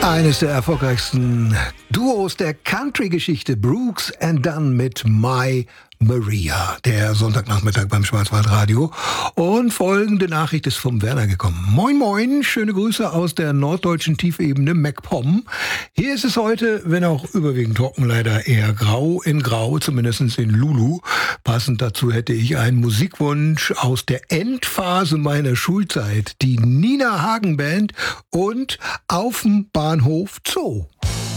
Eines der erfolgreichsten Duos der Country-Geschichte, Brooks and Dunn mit My Maria, der Sonntagnachmittag beim Schwarzwaldradio. Und folgende Nachricht ist vom Werner gekommen. Moin moin, schöne Grüße aus der norddeutschen Tiefebene MacPom. Hier ist es heute, wenn auch überwiegend trocken, leider eher grau in grau, zumindest in Lulu. Passend dazu hätte ich einen Musikwunsch aus der Endphase meiner Schulzeit, die Nina Hagen Band und Auf'm Bahnhof Zoo.